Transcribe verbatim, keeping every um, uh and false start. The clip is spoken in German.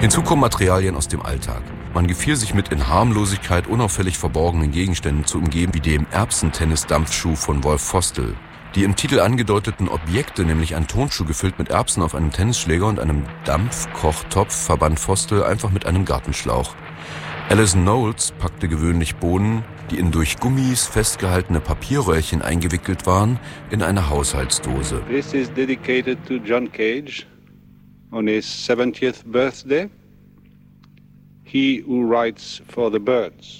Hinzu kommen Materialien aus dem Alltag. Man gefiel sich mit in Harmlosigkeit unauffällig verborgenen Gegenständen zu umgeben, wie dem Erbsentennis-Dampfschuh von Wolf Vostel. Die im Titel angedeuteten Objekte, nämlich ein Tonschuh gefüllt mit Erbsen auf einem Tennisschläger und einem Dampfkochtopf, verband Vostel einfach mit einem Gartenschlauch. Alison Knowles packte gewöhnlich Bohnen, die in durch Gummis festgehaltene Papierröhrchen eingewickelt waren, in eine Haushaltsdose. This is dedicated to John Cage on his seventieth birthday. He who writes for the birds.